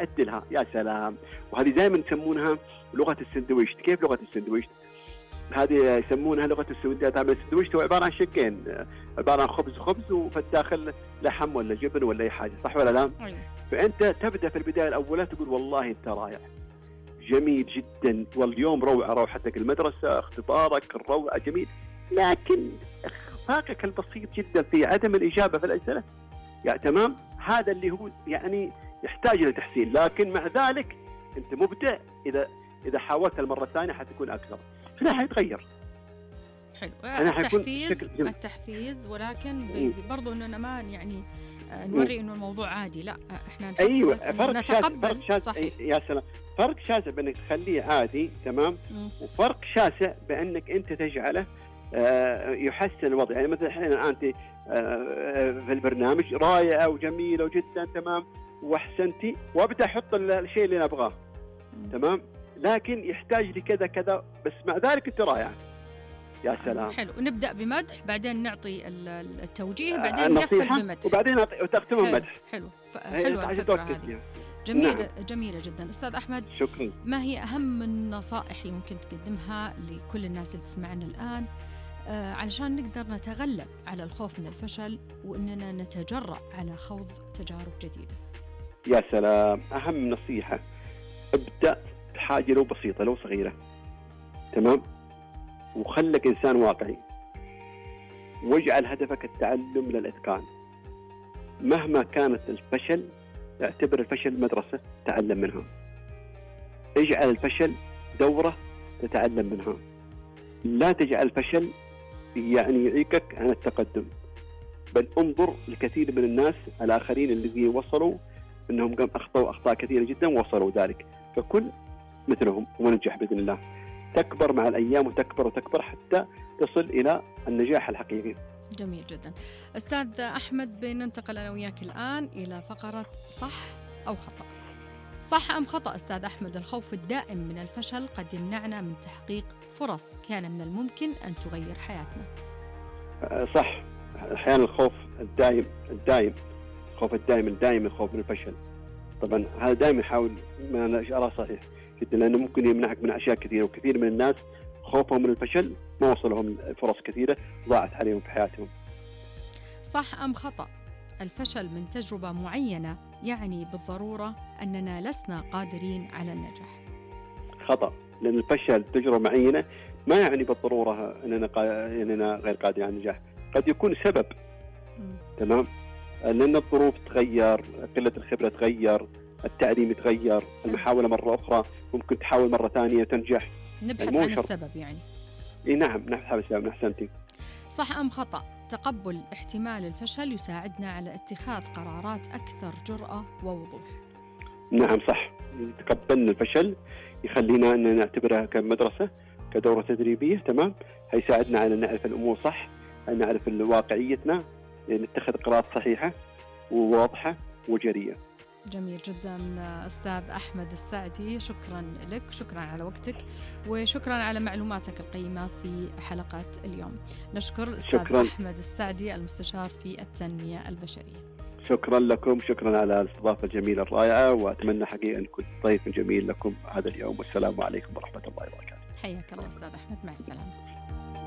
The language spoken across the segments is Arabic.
مستعد لها. يا سلام. وهذه دائما يسمونها لغة السندويش. كيف لغة السندويش؟ هذه يسمونها لغة السندويش. هذا السندويش هو عبارة عن شقين، عبارة عن خبز وفي الداخل لحم ولا جبن ولا أي حاجة، صح ولا لا؟ فأنت تبدأ في البداية الأولى تقول والله أنت رائع، جميل جدا، واليوم روحتك المدرسة، اختبارك الروعة جميل، لكن اخفاقك البسيط جدا في عدم الإجابة في الأسئلة، يعني تمام، هذا اللي هو يعني يحتاج إلى تحسين. لكن مع ذلك أنت مبدع، إذا حاولت المرة الثانية حتكون أكثر، هنا حيتغير. حلو. التحفيز التحفيز، ولكن برضو إننا ما يعني نوري إنه الموضوع عادي، لا إحنا أيوة، فرق نتقبل. شاسع. يا سلام، فرق شاسع بأنك تخليه عادي تمام، وفرق شاسع بأنك أنت تجعله يحسن الوضع. يعني مثلا الحين أنت في البرنامج رائعة وجميلة وجدا تمام واحسنتي، وابدأ احط الشيء اللي نبغاه تمام، لكن يحتاج لي كذا كذا، بس مع ذلك انت رائع. يا سلام. حلو. نبدأ بمدح، بعدين نعطي التوجيه، بعدين نقفل بمدح، وبعدين تختم بمدح. حلو. حلوة الفكرة هذه. جميلة. نعم. جميلة جدا. أستاذ أحمد، شكرا. ما هي أهم النصائح اللي ممكن تقدمها لكل الناس اللي تسمعنا الآن علشان نقدر نتغلب على الخوف من الفشل وإننا نتجرأ على خوض تجارب جديدة؟ يا سلام. أهم نصيحة، ابدأ بحاجة لو بسيطة لو صغيرة تمام، وخلك إنسان واقعي، واجعل هدفك التعلم للإتقان. مهما كانت الفشل اعتبر الفشل مدرسة تعلم منها، اجعل الفشل دورة تتعلم منها، لا تجعل الفشل يعني يعيقك عن التقدم، بل انظر لكثير من الناس الآخرين الذين وصلوا أنهم أخطأوا أخطاء كثيرة جدا ووصلوا ذلك، فكن مثلهم وننجح بإذن الله. تكبر مع الأيام وتكبر حتى تصل إلى النجاح الحقيقي. جميل جدا. أستاذ أحمد، بننتقل أنا وياك الآن إلى فقرة صح أو خطأ. صح أم خطأ أستاذ أحمد، الخوف الدائم من الفشل قد يمنعنا من تحقيق فرص كان من الممكن أن تغير حياتنا؟ صح. أحيانا الخوف الدائم الخوف الدائم الخوف من الفشل، طبعا هذا دائما يحاول، ما أنا أرى صحيح جدا، لأنه ممكن يمنعك من أشياء كثيرة، وكثير من الناس خوفهم من الفشل ما وصلهم فرص كثيرة ضاعت عليهم في حياتهم. صح أم خطأ، الفشل من تجربة معينة يعني بالضرورة أننا لسنا قادرين على النجاح؟ خطأ، لأن الفشل تجربة معينة ما يعني بالضرورة أننا غير قادرين على النجاح، قد يكون سبب تمام، لأن الظروف تغير، قلة الخبرة تغير، التعليم يتغير، المحاولة مرة أخرى ممكن تحاول مرة ثانية تنجح. نبحث عن السبب يعني. نعم، نبحث عن السبب. أحسنتي. صح أم خطأ، تقبل احتمال الفشل يساعدنا على اتخاذ قرارات أكثر جرأة ووضوح؟ نعم صح. تقبلنا الفشل يخلينا أن نعتبرها كمدرسة، كدورة تدريبية تمام، هيساعدنا على أن نعرف الأمور صح، أن نعرف واقعيتنا، نتخذ قرارات صحيحة وواضحة وجريئة. جميل جدا أستاذ أحمد السعدي، شكرا لك، شكرا على وقتك، وشكرا على معلوماتك القيمة في حلقة اليوم. نشكر أستاذ أحمد السعدي المستشار في التنمية البشرية. شكرا لكم، شكرا على الاستضافة الجميلة الرائعة، وأتمنى حقيقة أن كنت ضيف جميل لكم هذا اليوم، والسلام عليكم ورحمة الله وبركاته. حياك الله أستاذ أحمد، مع السلامة.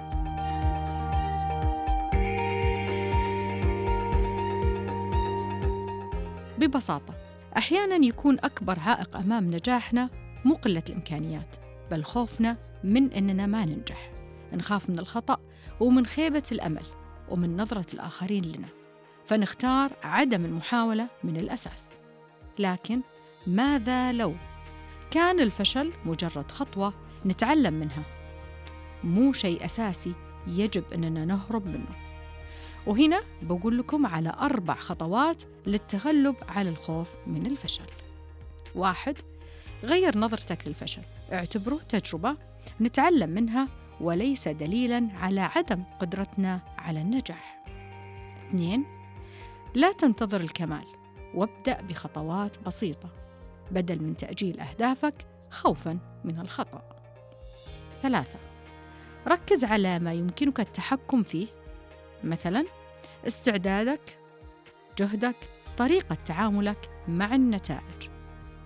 ببساطة أحياناً يكون أكبر عائق أمام نجاحنا مو قلة الإمكانيات، بل خوفنا من أننا ما ننجح. نخاف من الخطأ ومن خيبة الأمل ومن نظرة الآخرين لنا، فنختار عدم المحاولة من الأساس. لكن ماذا لو كان الفشل مجرد خطوة نتعلم منها، مو شيء أساسي يجب أننا نهرب منه؟ وهنا بقول لكم على 4 خطوات للتغلب على الخوف من الفشل. 1. غير نظرتك للفشل، اعتبره تجربة نتعلم منها وليس دليلاً على عدم قدرتنا على النجاح. 2. لا تنتظر الكمال، وابدأ بخطوات بسيطة بدل من تأجيل أهدافك خوفاً من الخطأ. 3. ركز على ما يمكنك التحكم فيه، مثلاً استعدادك، جهدك، طريقة تعاملك مع النتائج.